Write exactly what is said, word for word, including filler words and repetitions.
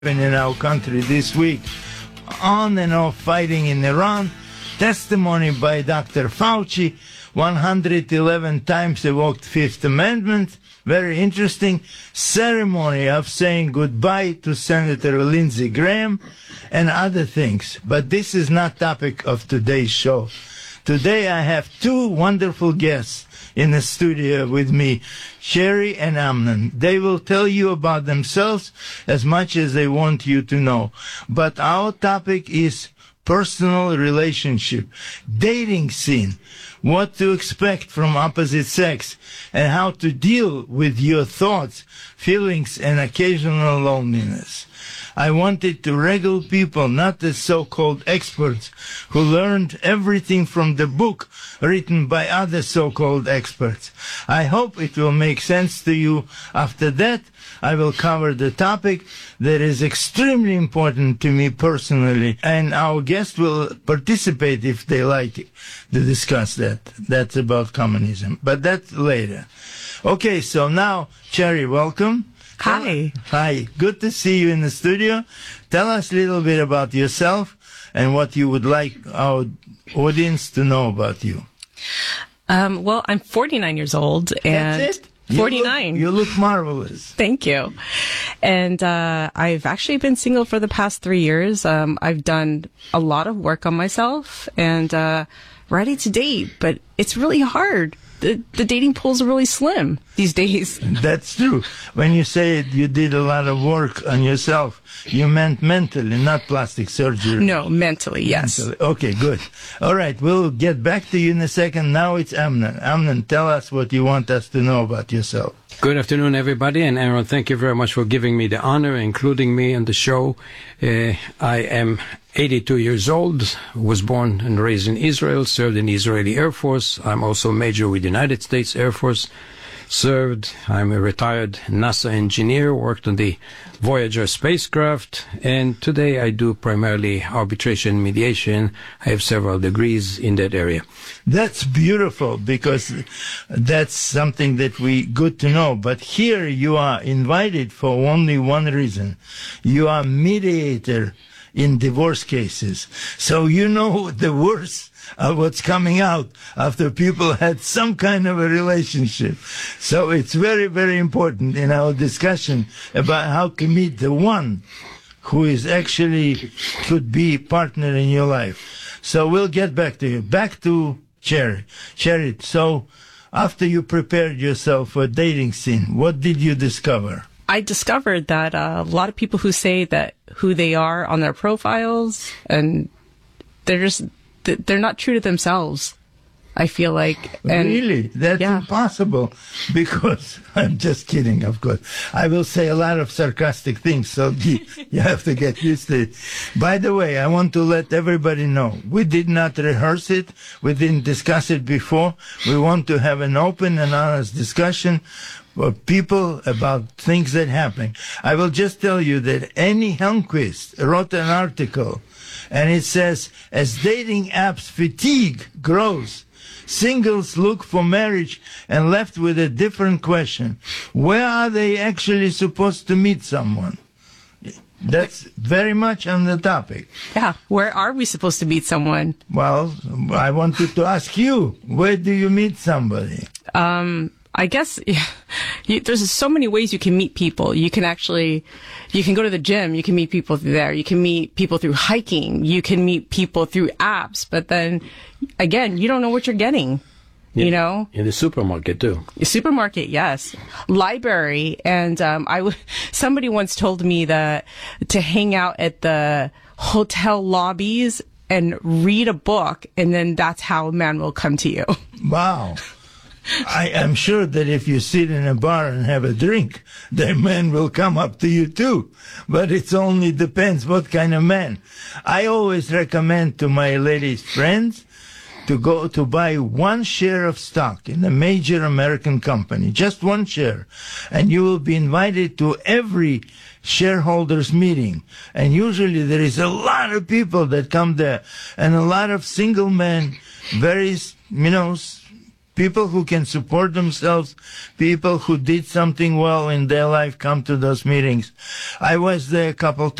in our country this week. On and off fighting in Iran. Testimony by Doctor Fauci. one hundred eleven times evoked Fifth Amendment. Very interesting. Ceremony of saying goodbye to Senator Lindsey Graham and other things. But this is not topic of today's show. Today I have two wonderful guests in the studio with me, Sherry and Amnon. They will tell you about themselves as much as they want you to know. But our topic is personal relationship, dating scene, what to expect from opposite sex, and how to deal with your thoughts, feelings, and occasional loneliness. I wanted to regale people, not the so-called experts who learned everything from the book written by other so-called experts. I hope it will make sense to you. After that, I will cover the topic that is extremely important to me personally, and our guests will participate if they like to discuss that. That's about communism, but that's later. Okay, so now, Cherry, welcome. Hi. Hi. Good to see you in the studio. Tell us a little bit about yourself and what you would like our audience to know about you. Um, well, I'm forty-nine years old. And That's it? forty-nine. You look, you look marvelous. Thank you. And uh, I've actually been single for the past three years. Um, I've done a lot of work on myself and uh, ready to date, but it's really hard. The, the dating pools are really slim these days. That's true. When you say it, you did a lot of work on yourself. You meant mentally, not plastic surgery. No, mentally, yes. Mentally. Okay, good. All right, we'll get back to you in a second. Now it's Amnon. Amnon, tell us what you want us to know about yourself. Good afternoon, everybody. And Aaron, thank you very much for giving me the honor, including me on the show. Uh, I am eighty-two years old, was born and raised in Israel, served in the Israeli Air Force. I'm also a major with the United States Air Force. Served, I'm a retired NASA engineer, worked on the Voyager spacecraft, and today I do primarily arbitration mediation. I have several degrees in that area. That's beautiful, because that's something that we good to know. But here you are invited for only one reason. You are mediator in divorce cases. So you know the worst of what's coming out after people had some kind of a relationship. So it's very, very important in our discussion about how to meet the one who is actually could be partner in your life. So we'll get back to you. Back to Cherry. Cherry, so after you prepared yourself for a dating scene, what did you discover? I discovered that uh, a lot of people who say that who they are on their profiles, and they're just, they're not true to themselves, I feel like. And really? That's yeah. impossible, because I'm just kidding, of course. I will say a lot of sarcastic things, so you, you have to get used to it. By the way, I want to let everybody know, we did not rehearse it. We didn't discuss it before. We want to have an open and honest discussion for people about things that happen. I will just tell you that Annie Helmquist wrote an article, and it says, as dating apps fatigue grows, singles look for marriage and left with a different question. Where are they actually supposed to meet someone? That's very much on the topic. Yeah, where are we supposed to meet someone? Well, I wanted to ask you, where do you meet somebody? Um... I guess yeah, you, there's so many ways you can meet people. You can actually, you can go to the gym. You can meet people through there. You can meet people through hiking. You can meet people through apps. But then, again, you don't know what you're getting. Yeah, you know, in the supermarket too. Supermarket, yes. Library, and um, I w- somebody once told me that to hang out at the hotel lobbies and read a book, and then that's how a man will come to you. Wow. I am sure that if you sit in a bar and have a drink, the man will come up to you too. But it only depends what kind of man. I always recommend to my ladies friends to go to buy one share of stock in a major American company, just one share, and you will be invited to every shareholders meeting. And usually there is a lot of people that come there, and a lot of single men, very, you know, People who can support themselves, people who did something well in their life come to those meetings. I was there a couple